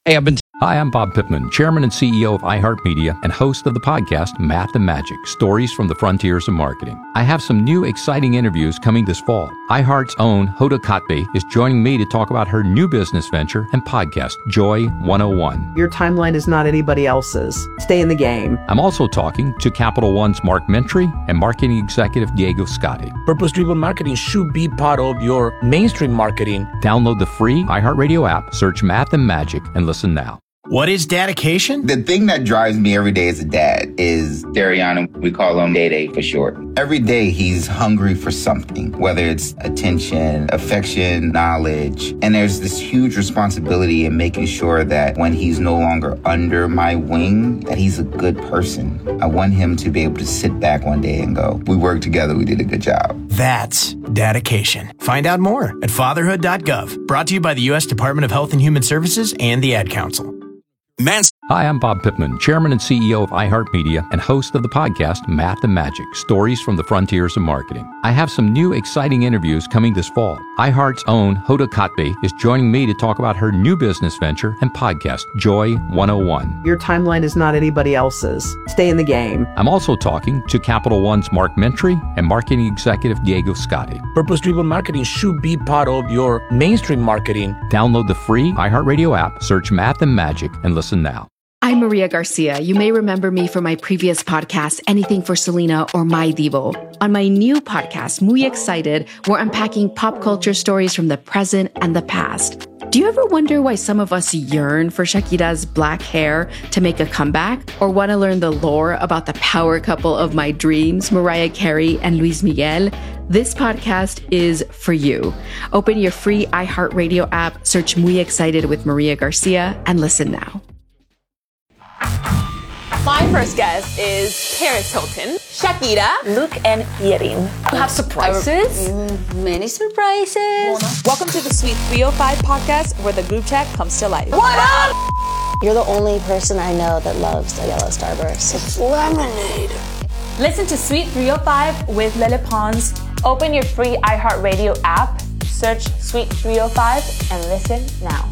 Hi, I'm Bob Pittman, Chairman and CEO of iHeartMedia and host of the podcast Math and Magic, Stories from the Frontiers of Marketing. I have some new exciting interviews coming this fall. iHeart's own Hoda Kotb is joining me to talk about her new business venture and podcast, Joy 101. Your timeline is not anybody else's. Stay in the game. I'm also talking to Capital One's Mark Mentry and marketing executive Diego Scotti. Purpose-driven marketing should be part of your mainstream marketing. Download the free iHeartRadio app, search Math and Magic, and listen now. What is dedication? The thing that drives me every day as a dad is Dariana. We call him Day for short. Every day he's hungry for something, whether it's attention, affection, knowledge. And there's this huge responsibility in making sure that when he's no longer under my wing, that he's a good person. I want him to be able to sit back one day and go, we worked together, we did a good job. That's dedication. Find out more at fatherhood.gov. Brought to you by the U.S. Department of Health and Human Services and the Ad Council. Hi, I'm Bob Pittman, Chairman and CEO of iHeartMedia and host of the podcast Math and Magic, Stories from the Frontiers of Marketing. I have some new exciting interviews coming this fall. iHeart's own Hoda Kotb is joining me to talk about her new business venture and podcast, Joy 101. Your timeline is not anybody else's. Stay in the game. I'm also talking to Capital One's Mark Mentry and marketing executive Diego Scotti. Purpose-driven marketing should be part of your mainstream marketing. Download the free iHeartRadio app, search Math and Magic, and listen now. I'm Maria Garcia. You may remember me from my previous podcast, Anything for Selena or My Divo. On my new podcast, Muy Excited, we're unpacking pop culture stories from the present and the past. Do you ever wonder why some of us yearn for Shakira's black hair to make a comeback? Or want to learn the lore about the power couple of my dreams, Mariah Carey and Luis Miguel? This podcast is for you. Open your free iHeartRadio app, search Muy Excited with Maria Garcia, and listen now. My first guest is Paris Hilton, Shakira, Luke, and Yerin. You have surprises? Many surprises. Welcome to the Sweet 305 podcast, where the group chat comes to life. What up? You're the only person I know that loves a yellow Starburst. It's lemonade. Listen to Sweet 305 with Lele Pons. Open your free iHeartRadio app, search Sweet 305, and listen now.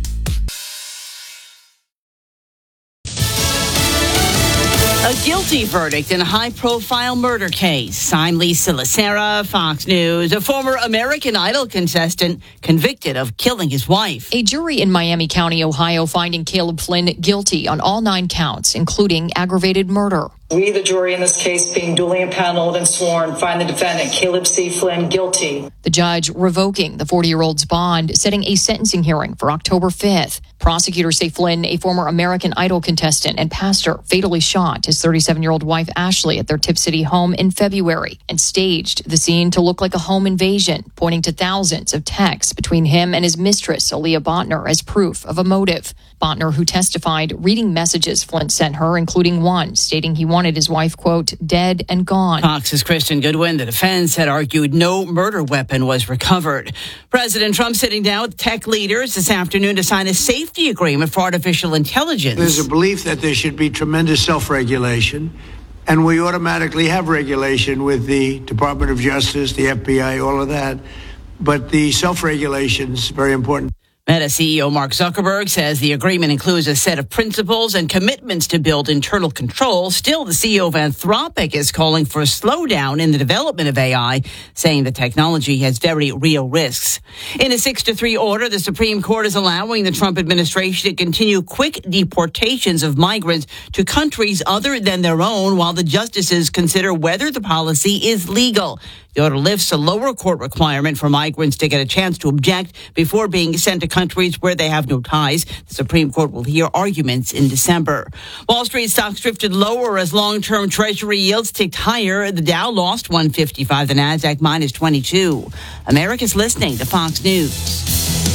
A guilty verdict in a high-profile murder case. I'm Lisa Lacera, Fox News. A former American Idol contestant convicted of killing his wife. A jury in Miami County, Ohio, finding Caleb Flynn guilty on all 9 counts, including aggravated murder. We, the jury in this case, being duly impaneled and sworn, find the defendant, Caleb C. Flynn, guilty. The judge revoking the 40-year-old's bond, setting a sentencing hearing for October 5th. Prosecutors say Flynn, a former American Idol contestant and pastor, fatally shot his 37-year-old wife, Ashley, at their Tip City home in February and staged the scene to look like a home invasion, pointing to thousands of texts between him and his mistress, Aaliyah Bontner, as proof of a motive. Bontner, who testified, reading messages Flynn sent her, including one stating he wanted his wife, quote, dead and gone. Fox's Kristen Goodwin, the defense, had argued no murder weapon was recovered. President Trump sitting down with tech leaders this afternoon to sign a safety agreement for artificial intelligence. There's a belief that there should be tremendous self-regulation, and we automatically have regulation with the Department of Justice, the FBI, all of that. But the self-regulation is very important. Meta CEO Mark Zuckerberg says the agreement includes a set of principles and commitments to build internal control. Still, the CEO of Anthropic is calling for a slowdown in the development of AI, saying the technology has very real risks. In a 6-3 order, the Supreme Court is allowing the Trump administration to continue quick deportations of migrants to countries other than their own while the justices consider whether the policy is legal. The order lifts a lower court requirement for migrants to get a chance to object before being sent to countries where they have no ties. The Supreme Court will hear arguments in December. Wall Street stocks drifted lower as long-term Treasury yields ticked higher. The Dow lost 155, the Nasdaq minus 22. America's listening to Fox News.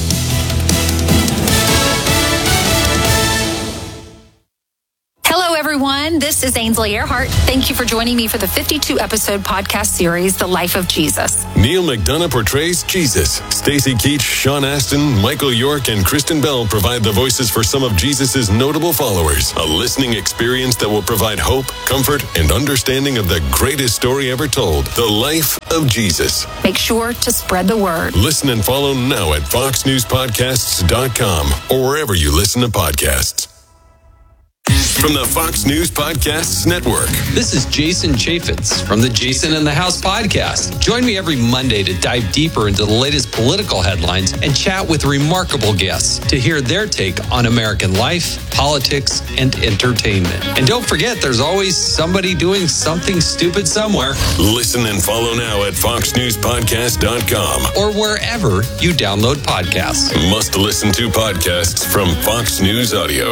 Hello, everyone. everyone. This is Ainsley Earhart. Thank you for joining me for the 52-episode podcast series, The Life of Jesus. Neil McDonough portrays Jesus. Stacey Keach, Sean Astin, Michael York, and Kristen Bell provide the voices for some of Jesus' notable followers. A listening experience that will provide hope, comfort, and understanding of the greatest story ever told, The Life of Jesus. Make sure to spread the word. Listen and follow now at foxnewspodcasts.com or wherever you listen to podcasts. From the Fox News Podcasts Network. This is Jason Chaffetz from the Jason in the House podcast. Join me every Monday to dive deeper into the latest political headlines and chat with remarkable guests to hear their take on American life, politics, and entertainment. And don't forget, there's always somebody doing something stupid somewhere. Listen and follow now at foxnewspodcast.com or wherever you download podcasts. Must listen to podcasts from Fox News Audio.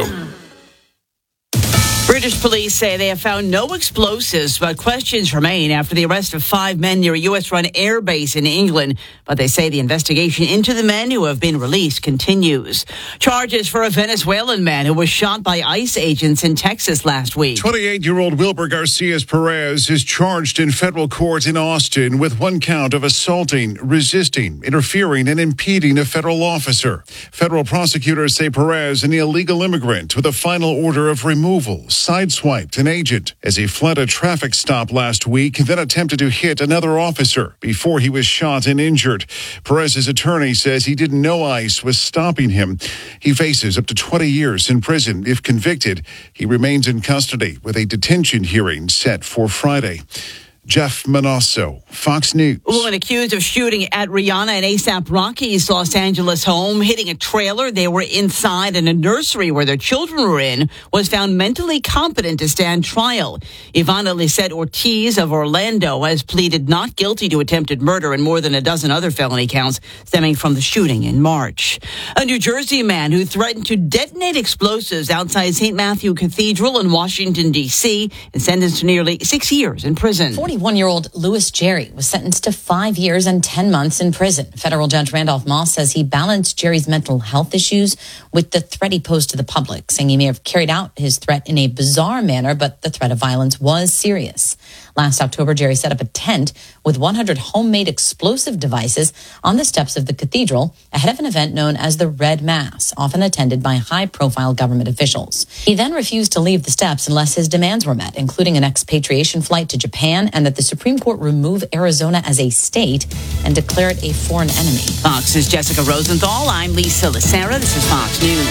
British police say they have found no explosives, but questions remain after the arrest of 5 men near a U.S.-run air base in England. But they say the investigation into the men who have been released continues. Charges for a Venezuelan man who was shot by ICE agents in Texas last week. 28-year-old Wilber Garcia Perez is charged in federal court in Austin with 1 count of assaulting, resisting, interfering, and impeding a federal officer. Federal prosecutors say Perez, an illegal immigrant with a final order of removal, sideswiped an agent as he fled a traffic stop last week, then attempted to hit another officer before he was shot and injured. Perez's attorney says he didn't know ICE was stopping him. He faces up to 20 years in prison. If convicted, he remains in custody with a detention hearing set for Friday. Jeff Manasso, Fox News. A woman accused of shooting at Rihanna and A$AP Rocky's Los Angeles home, hitting a trailer. They were inside, and a nursery where their children were in was found mentally competent to stand trial. Ivana Lisette Ortiz of Orlando has pleaded not guilty to attempted murder and more than a dozen other felony counts stemming from the shooting in March. A New Jersey man who threatened to detonate explosives outside St. Matthew Cathedral in Washington, D.C. is sentenced to nearly 6 years in prison. 41-year-old Louis Jerry was sentenced to 5 years and 10 months in prison. Federal Judge Randolph Moss says he balanced Jerry's mental health issues with the threat he posed to the public, saying he may have carried out his threat in a bizarre manner, but the threat of violence was serious. Last October, Jerry set up a tent with 100 homemade explosive devices on the steps of the cathedral ahead of an event known as the Red Mass, often attended by high-profile government officials. He then refused to leave the steps unless his demands were met, including an expatriation flight to Japan and that the Supreme Court remove Arizona as a state and declare it a foreign enemy. Fox's Jessica Rosenthal. I'm Lisa Lacera. This is Fox News.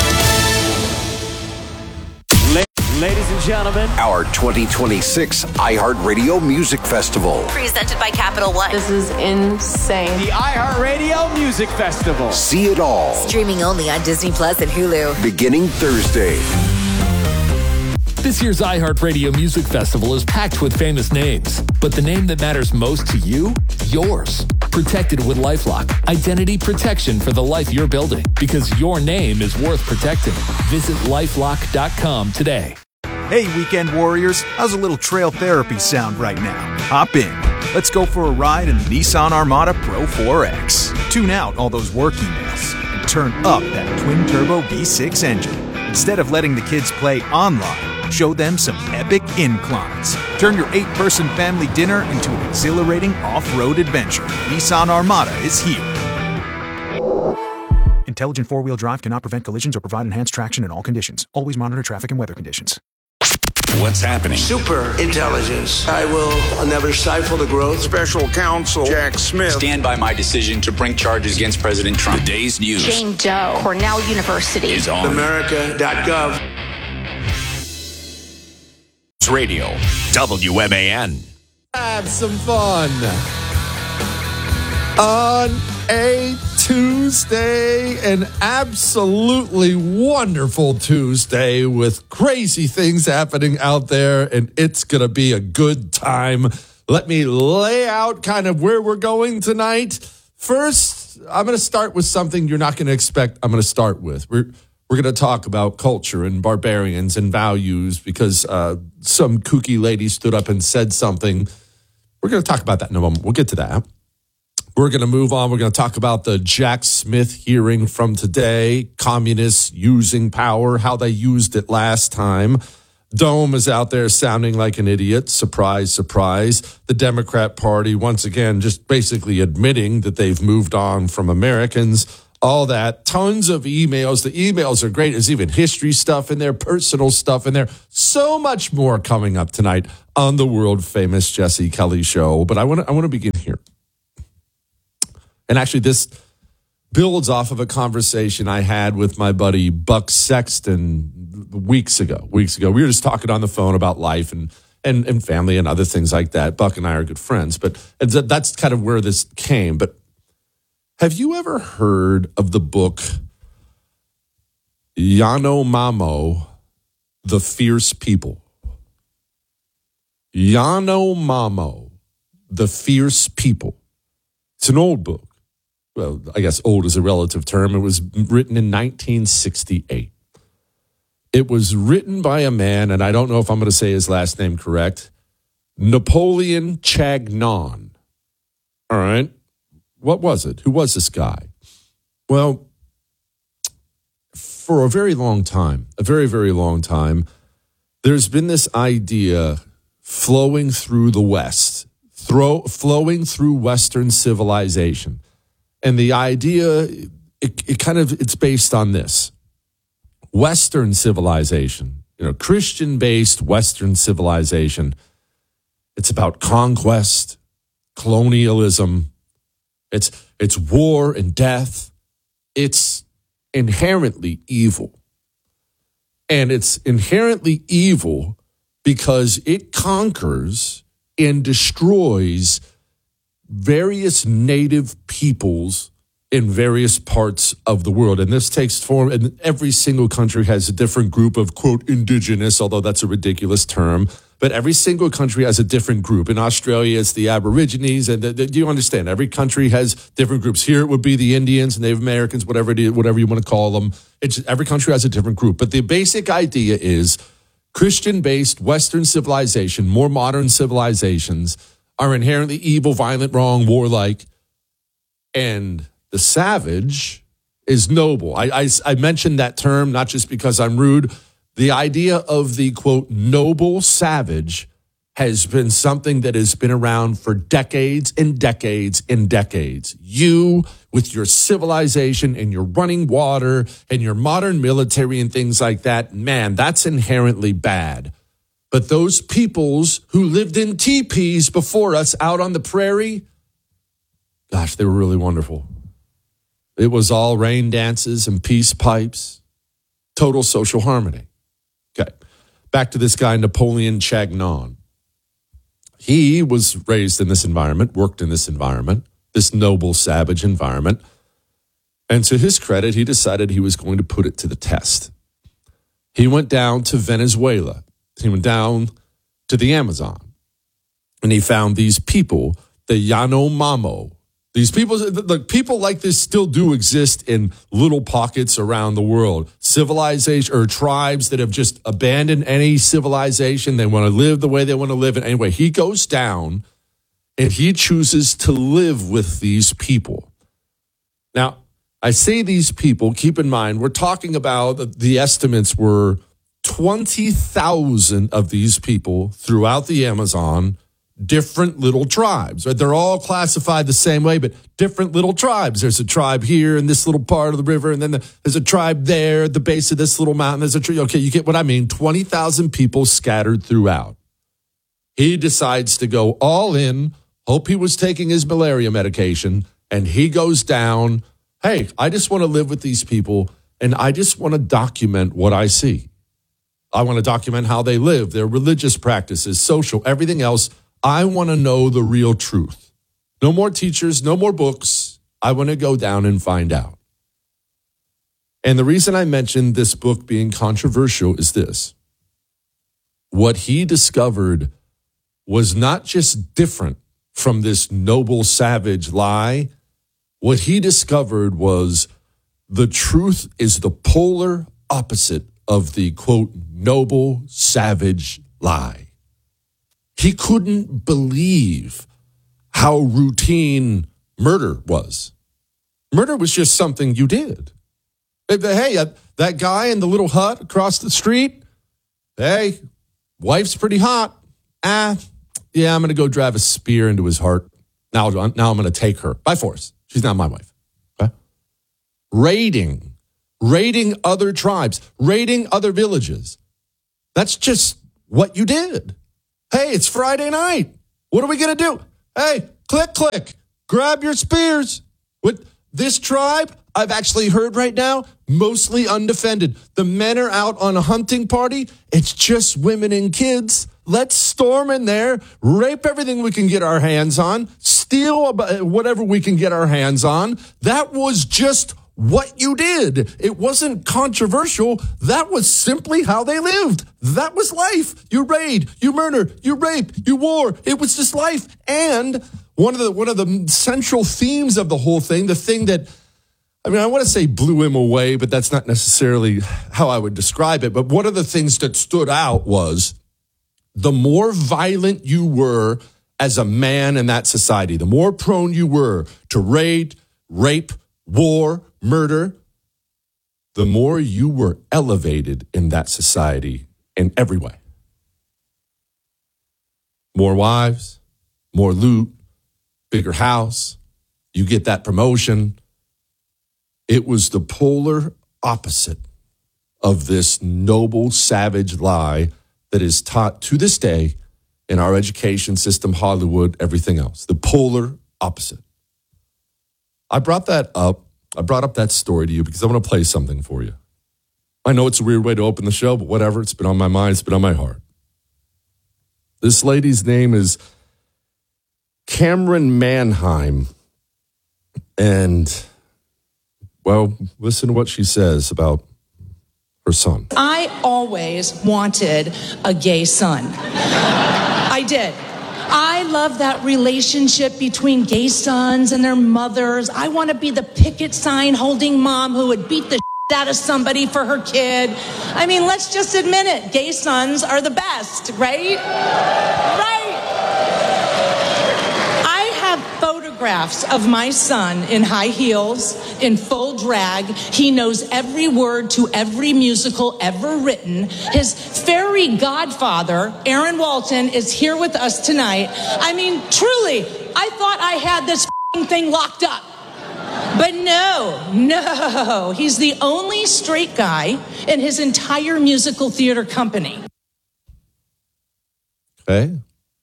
Ladies and gentlemen, our 2026 iHeartRadio Music Festival. Presented by Capital One. This is insane. The iHeartRadio Music Festival. See it all. Streaming only on Disney Plus and Hulu. Beginning Thursday. This year's iHeartRadio Music Festival is packed with famous names, but the name that matters most to you? Yours. Protected with LifeLock. Identity protection for the life you're building, because your name is worth protecting. Visit LifeLock.com today. Hey, weekend warriors, how's a little trail therapy sound right now? Hop in. Let's go for a ride in the Nissan Armada Pro 4X. Tune out all those work emails and turn up that twin-turbo V6 engine. Instead of letting the kids play online, show them some epic inclines. Turn your 8-person family dinner into an exhilarating off-road adventure. Nissan Armada is here. Intelligent four-wheel drive cannot prevent collisions or provide enhanced traction in all conditions. Always monitor traffic and weather conditions. What's happening? Super intelligence. I will never stifle the growth. Special counsel Jack Smith. Stand by my decision to bring charges against President Trump. The day's news. Jane Doe, Cornell University. Is on. America.gov. Radio, WMAN. Have some fun on a Tuesday, an absolutely wonderful Tuesday with crazy things happening out there, and it's going to be a good time. Let me lay out kind of where we're going tonight. First, I'm going to start with something you're not going to expect I'm going to start with. We're going to talk about culture and barbarians and values because some kooky lady stood up and said something. We're going to talk about that in a moment. We'll get to that. We're going to move on. We're going to talk about the Jack Smith hearing from today, communists using power, how they used it last time. Dome is out there sounding like an idiot. Surprise, surprise. The Democrat Party, once again, just basically admitting that they've moved on from Americans. All that. Tons of emails. The emails are great. There's even history stuff in there, personal stuff in there. So much more coming up tonight on the world famous Jesse Kelly Show. But I want to begin here. And actually, this builds off of a conversation I had with my buddy Buck Sexton weeks ago. We were just talking on the phone about life and family and other things like that. Buck and I are good friends, but that's kind of where this came. But have you ever heard of the book Yanomamo, The Fierce People? Yanomamo, The Fierce People. It's an old book. Well, I guess old is a relative term. It was written in 1968. It was written by a man, and I don't know if I'm going to say his last name correct, Napoleon Chagnon. All right. What was it? Who was this guy? Well, for a very long time, a very, very long time, there's been this idea flowing through the West, flowing through Western civilization. And the idea, it's based on this. Western civilization, Christian-based Western civilization. It's about conquest, colonialism. It's war and death. It's inherently evil. And it's inherently evil because it conquers and destroys various native peoples in various parts of the world. And this takes form, and every single country has a different group of, quote, indigenous, although that's a ridiculous term. But every single country has a different group. In Australia, it's the Aborigines. And do you understand? Every country has different groups. Here, it would be the Indians, Native Americans, whatever you want to call them. Every country has a different group. But the basic idea is Christian-based Western civilization, more modern civilizations, are inherently evil, violent, wrong, warlike. And the savage is noble. I mentioned that term not just because I'm rude. The idea of the, quote, noble savage has been something that has been around for decades and decades and decades. You, with your civilization and your running water and your modern military and things like that, man, that's inherently bad. But those peoples who lived in teepees before us out on the prairie, gosh, they were really wonderful. It was all rain dances and peace pipes, total social harmony. Okay, back to this guy, Napoleon Chagnon. He was raised in this environment, worked in this environment, this noble, savage environment. And to his credit, he decided he was going to put it to the test. He went down to Venezuela. He went down to the Amazon. And he found these people, the Yanomamo. These people like this still do exist in little pockets around the world. Civilization or tribes that have just abandoned any civilization. They want to live the way they want to live. And anyway, he goes down and he chooses to live with these people. Now, I say these people, keep in mind, we're talking about the estimates were 20,000 of these people throughout the Amazon, different little tribes. Right? They're all classified the same way, but different little tribes. There's a tribe here in this little part of the river, and then there's a tribe there at the base of this little mountain. There's a tree. Okay, you get what I mean. 20,000 people scattered throughout. He decides to go all in, hope he was taking his malaria medication, and he goes down, hey, I just want to live with these people, and I just want to document what I see. I want to document how they live, their religious practices, social, everything else. I want to know the real truth. No more teachers, no more books. I want to go down and find out. And the reason I mentioned this book being controversial is this. What he discovered was not just different from this noble savage lie. What he discovered was the truth is the polar opposite of the, quote, noble savage lie. He couldn't believe how routine murder was. Murder was just something you did. Hey, that guy in the little hut across the street, hey, Wife's pretty hot. Yeah, I'm going to go drive a spear into his heart. Now I'm going to take her by force. She's not my wife. Okay? Raiding other tribes, raiding other villages. That's just what you did. Hey, it's Friday night. What are we going to do? Hey, click, grab your spears. With this tribe, I've actually heard right now, mostly undefended. The men are out on a hunting party. It's just women and kids. Let's storm in there, rape everything we can get our hands on, steal whatever we can get our hands on. That was just what you did. It wasn't controversial. That was simply how they lived. That was life. You raid, you murder, you rape, you war. It was just life. And one of the central themes of the whole thing, the thing that, I mean, I want to say blew him away, but that's not necessarily how I would describe it. But one of the things that stood out was the more violent you were as a man in that society, the more prone you were to raid, rape, war, murder, the more you were elevated in that society in every way. More wives, more loot, bigger house, you get that promotion. It was the polar opposite of this noble, savage lie that is taught to this day in our education system, Hollywood, everything else. The polar opposite. I brought up that story to you because I want to play something for you. I know it's a weird way to open the show, but whatever. It's been on my mind. It's been on my heart. This lady's name is Cameron Manheim. And, well, listen to what she says about her son. I always wanted a gay son. I did. I love that relationship between gay sons and their mothers. I want to be the picket sign holding mom who would beat the out of somebody for her kid. I mean, let's just admit it. Gay sons are the best, right? Right. I have photographs of my son in high heels, in full drag. He knows every word to every musical ever written. His fairy godfather, Aaron Walton, is here with us tonight. I mean, truly, I thought I had this thing locked up. But no, he's the only straight guy in his entire musical theater company. Okay.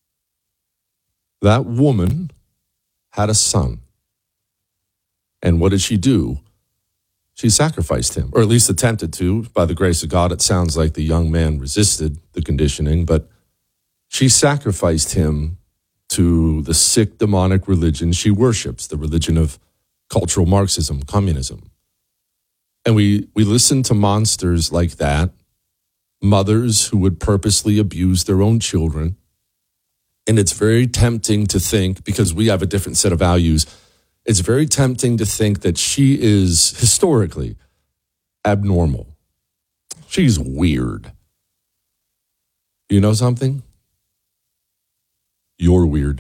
That woman had a son. And what did she do? She sacrificed him, or at least attempted to. By the grace of God, it sounds like the young man resisted the conditioning, but she sacrificed him to the sick, demonic religion she worships, the religion of cultural Marxism, communism. And we listen to monsters like that, mothers who would purposely abuse their own children. And it's very tempting to think, because we have a different set of values, it's very tempting to think that she is historically abnormal. She's weird. You know something? You're weird.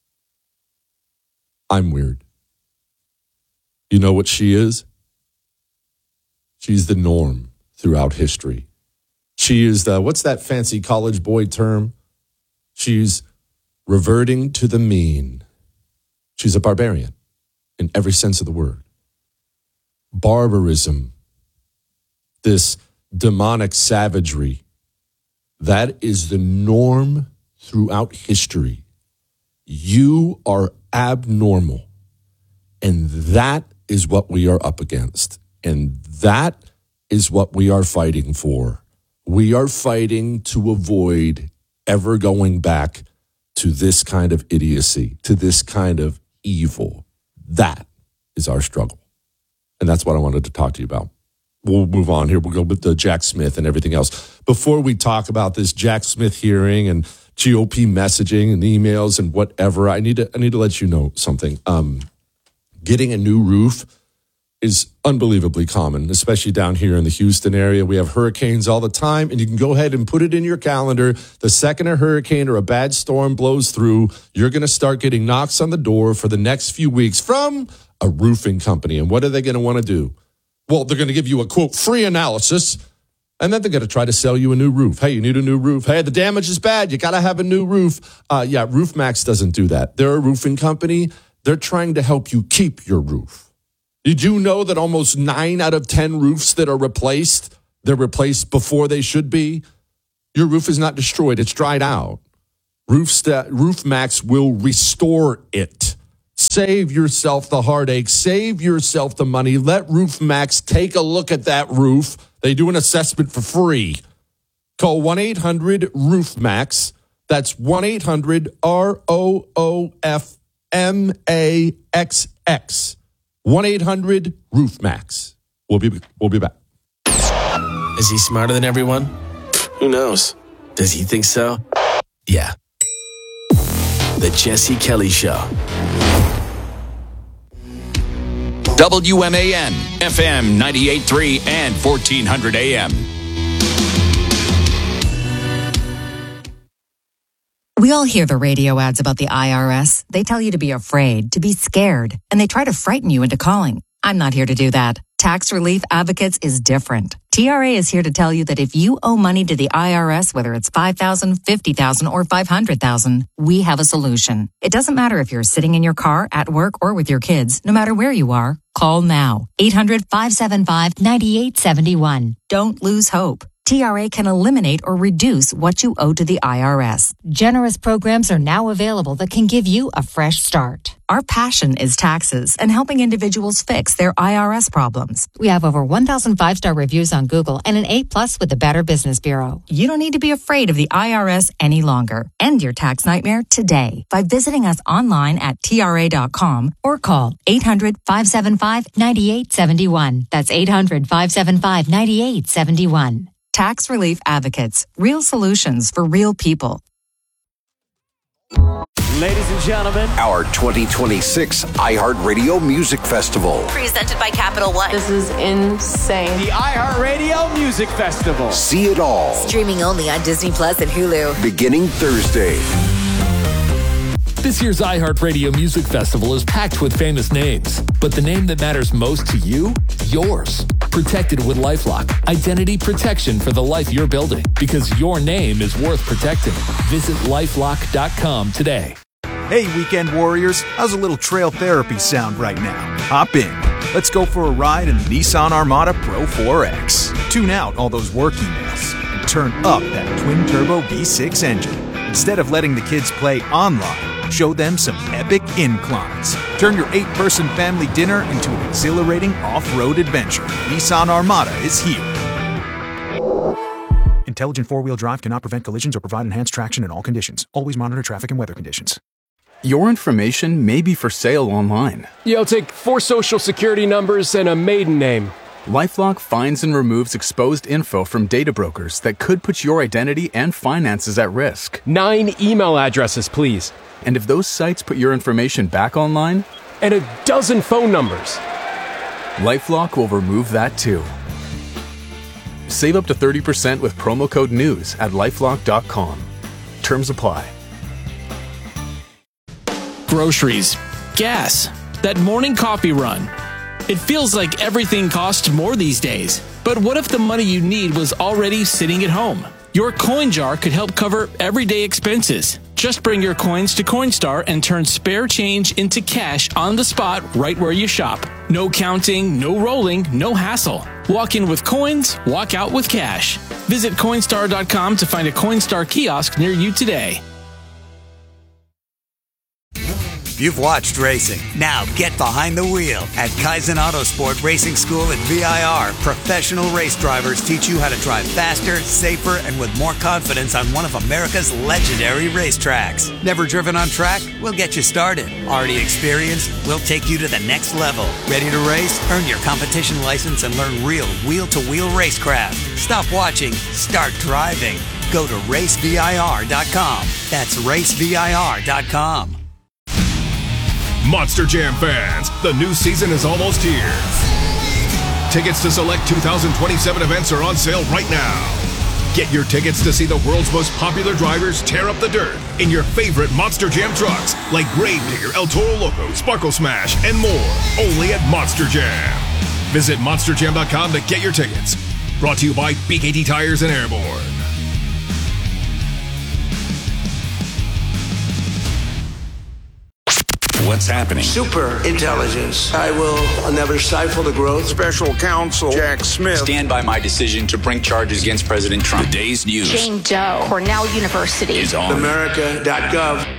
I'm weird. You know what she is? She's the norm throughout history. She is what's that fancy college boy term? She's reverting to the mean. She's a barbarian in every sense of the word. Barbarism, this demonic savagery, that is the norm throughout history. You are abnormal. And that is what we are up against. And that is what we are fighting for. We are fighting to avoid ever going back to this kind of idiocy, to this kind of evil. That is our struggle. And that's what I wanted to talk to you about. We'll move on here. We'll go with the Jack Smith and everything else. Before we talk about this Jack Smith hearing and GOP messaging and emails and whatever, I need to let you know something. Getting a new roof is unbelievably common, especially down here in the Houston area. We have hurricanes all the time, and you can go ahead and put it in your calendar. The second a hurricane or a bad storm blows through, you're going to start getting knocks on the door for the next few weeks from a roofing company. And what are they going to want to do? Well, they're going to give you a, quote, free analysis. And then they're going to try to sell you a new roof. Hey, you need a new roof. Hey, the damage is bad. You got to have a new roof. RoofMax doesn't do that. They're a roofing company. They're trying to help you keep your roof. Did you know that almost 9 out of 10 roofs that are replaced, they're replaced before they should be? Your roof is not destroyed. It's dried out. RoofMax will restore it. Save yourself the heartache. Save yourself the money. Let RoofMax take a look at that roof. They do an assessment for free. Call 1-800-RoofMax. That's 1-800-ROOFMAXX. 1-800-RoofMax. We'll be back. Is he smarter than everyone? Who knows? Does he think so? Yeah. The Jesse Kelly Show. WMAN, FM 98.3 and 1400 AM. We all hear the radio ads about the IRS. They tell you to be afraid, to be scared, and they try to frighten you into calling. I'm not here to do that. Tax Relief Advocates is different. TRA is here to tell you that if you owe money to the IRS, whether it's $5,000, $50,000, or $500,000, we have a solution. It doesn't matter if you're sitting in your car, at work, or with your kids. No matter where you are, call now. 800-575-9871. Don't lose hope. TRA can eliminate or reduce what you owe to the IRS. Generous programs are now available that can give you a fresh start. Our passion is taxes and helping individuals fix their IRS problems. We have over 1,000 5-star reviews on Google and an A+ with the Better Business Bureau. You don't need to be afraid of the IRS any longer. End your tax nightmare today by visiting us online at TRA.com or call 800-575-9871. That's 800-575-9871. Tax Relief Advocates. Real solutions for real people. Ladies and gentlemen, our 2026 iHeartRadio Music Festival. Presented by Capital One. This is insane. The iHeartRadio Music Festival. See it all. Streaming only on Disney Plus and Hulu. Beginning Thursday. This year's iHeartRadio Music Festival is packed with famous names, but the name that matters most to you? Yours. Protected with LifeLock. Identity protection for the life you're building, because your name is worth protecting. Visit LifeLock.com today. Hey, weekend warriors, how's a little trail therapy sound right now? Hop in. Let's go for a ride in the Nissan Armada Pro 4X. Tune out all those work emails and turn up that twin-turbo V6 engine. Instead of letting the kids play online, show them some epic inclines. Turn your 8-person family dinner into an exhilarating off-road adventure. Nissan Armada is here. Intelligent four-wheel drive cannot prevent collisions or provide enhanced traction in all conditions. Always monitor traffic and weather conditions. Your information may be for sale online. Yo, take 4 social security numbers and a maiden name. LifeLock finds and removes exposed info from data brokers that could put your identity and finances at risk. 9 email addresses, please. And if those sites put your information back online? And a dozen phone numbers. LifeLock will remove that too. Save up to 30% with promo code NEWS at LifeLock.com. Terms apply. Groceries, gas, that morning coffee run. It feels like everything costs more these days. But what if the money you need was already sitting at home? Your coin jar could help cover everyday expenses. Just bring your coins to Coinstar and turn spare change into cash on the spot right where you shop. No counting, no rolling, no hassle. Walk in with coins, walk out with cash. Visit Coinstar.com to find a Coinstar kiosk near you today. You've watched racing. Now get behind the wheel. At Kaizen Autosport Racing School at VIR, professional race drivers teach you how to drive faster, safer, and with more confidence on one of America's legendary racetracks. Never driven on track? We'll get you started. Already experienced? We'll take you to the next level. Ready to race? Earn your competition license and learn real wheel-to-wheel racecraft. Stop watching. Start driving. Go to racevir.com. That's racevir.com. Monster Jam fans, the new season is almost here. Tickets to select 2027 events are on sale right now. Get your tickets to see the world's most popular drivers tear up the dirt in your favorite Monster Jam trucks like Gravedigger, El Toro Loco, Sparkle Smash, and more. Only at Monster Jam. Visit monsterjam.com to get your tickets. Brought to you by BKT Tires and Airborne. What's happening? Super intelligence. I will never stifle the growth. Special counsel Jack Smith. Stand by my decision to bring charges against President Trump. The day's news Jane Doe, Cornell University. is on America.gov.